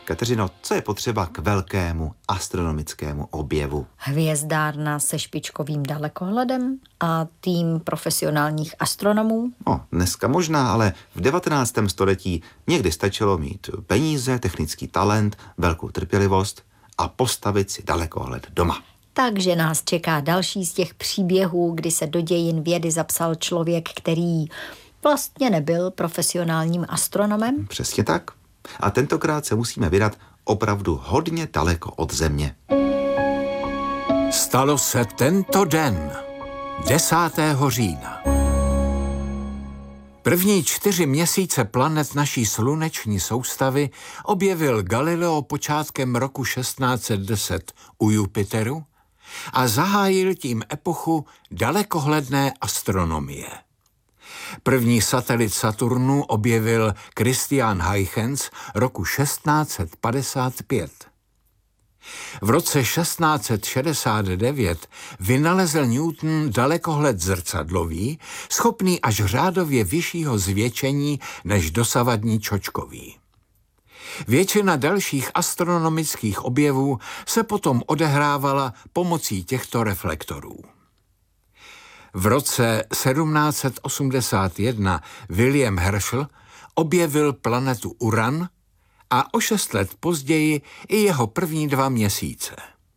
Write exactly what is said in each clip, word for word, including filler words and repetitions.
Kateřino, co je potřeba k velkému astronomickému objevu? Hvězdárna se špičkovým dalekohledem a tým profesionálních astronomů? No, dneska možná, ale v devatenáctém století někdy stačilo mít peníze, technický talent, velkou trpělivost a postavit si dalekohled doma. Takže nás čeká další z těch příběhů, kdy se do dějin vědy zapsal člověk, který vlastně nebyl profesionálním astronomem. Přesně tak. A tentokrát se musíme vydat opravdu hodně daleko od Země. Stalo se tento den, desátého října. První čtyři měsíce planet naší sluneční soustavy objevil Galileo počátkem roku šestnáct set deset u Jupiteru a zahájil tím epochu dalekohledné astronomie. První satelit Saturnu objevil Christian Huygens roku šestnáct set padesát pět. V roce šestnáct set šedesát devět vynalezl Newton dalekohled zrcadlový, schopný až řádově vyššího zvětšení než dosavadní čočkový. Většina dalších astronomických objevů se potom odehrávala pomocí těchto reflektorů. V roce sedmnáct set osmdesát jedna William Herschel objevil planetu Uran a o šest let později i jeho první dva měsíce.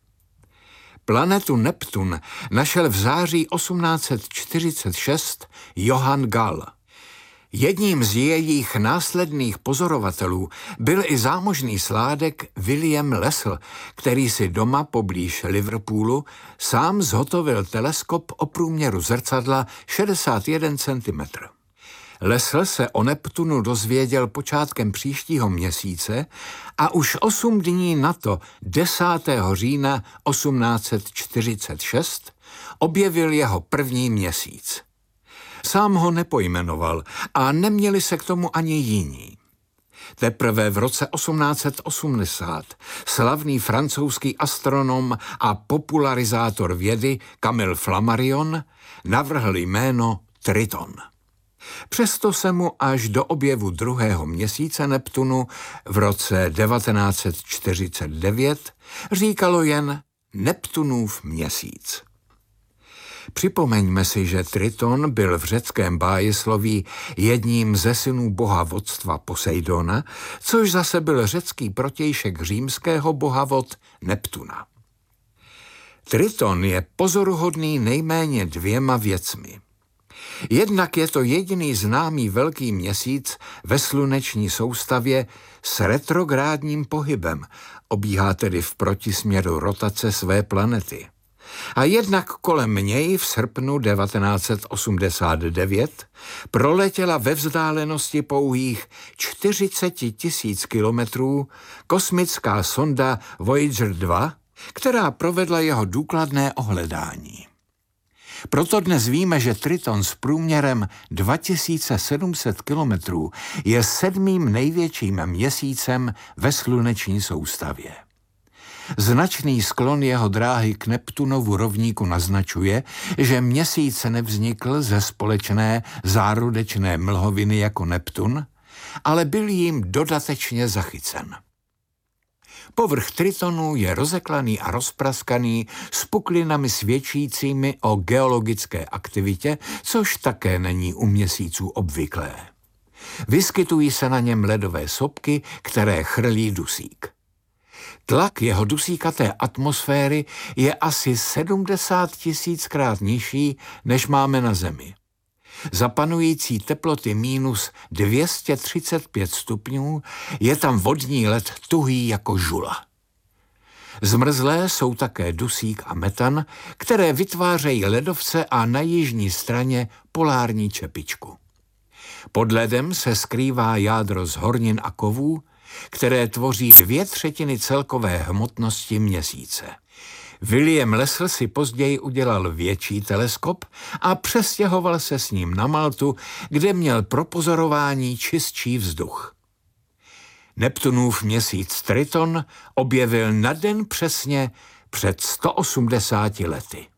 Planetu Neptun našel v září osmnáct set čtyřicet šest Johann Gall. Jedním z jejich následných pozorovatelů byl i zámožný sládek William Lassell, který si doma poblíž Liverpoolu sám zhotovil teleskop o průměru zrcadla šedesát jeden centimetrů. Lassell se o Neptunu dozvěděl počátkem příštího měsíce a už osm dní na to, desátého října osmnáct set čtyřicet šest, objevil jeho první měsíc. Sám ho nepojmenoval a neměli se k tomu ani jiní. Teprve v roce osmnáct set osmdesát slavný francouzský astronom a popularizátor vědy Camille Flammarion navrhl jméno Triton. Přesto se mu až do objevu druhého měsíce Neptunu v roce devatenáct set čtyřicet devět říkalo jen Neptunův měsíc. Připomeňme si, že Triton byl v řeckém bájesloví jedním ze synů boha vodstva Poseidona, což zase byl řecký protějšek římského boha vod Neptuna. Triton je pozoruhodný nejméně dvěma věcmi. Jednak je to jediný známý velký měsíc ve sluneční soustavě s retrográdním pohybem, obíhá tedy v protisměru rotace své planety. A jednak kolem něj v srpnu devatenáct set osmdesát devět proletěla ve vzdálenosti pouhých čtyřicet tisíc kilometrů kosmická sonda Voyager dva, která provedla jeho důkladné ohledání. Proto dnes víme, že Triton s průměrem dva tisíce sedm set kilometrů je sedmým největším měsícem ve sluneční soustavě. Značný sklon jeho dráhy k Neptunovu rovníku naznačuje, že měsíc nevznikl ze společné zárodečné mlhoviny jako Neptun, ale byl jim dodatečně zachycen. Povrch Tritonu je rozeklaný a rozpraskaný s puklinami svědčícími o geologické aktivitě, což také není u měsíců obvyklé. Vyskytují se na něm ledové sopky, které chrlí dusík. Tlak jeho dusíkaté atmosféry je asi sedmdesát tisíckrát nižší, než máme na Zemi. Za panující teploty minus dvě stě třicet pět stupňů je tam vodní led tuhý jako žula. Zmrzlé jsou také dusík a metan, které vytvářejí ledovce a na jižní straně polární čepičku. Pod ledem se skrývá jádro z hornin a kovů, které tvoří dvě třetiny celkové hmotnosti měsíce. William Lassell si později udělal větší teleskop a přestěhoval se s ním na Maltu, kde měl pro pozorování čistší vzduch. Neptunův měsíc Triton objevil na den přesně před sto osmdesáti lety.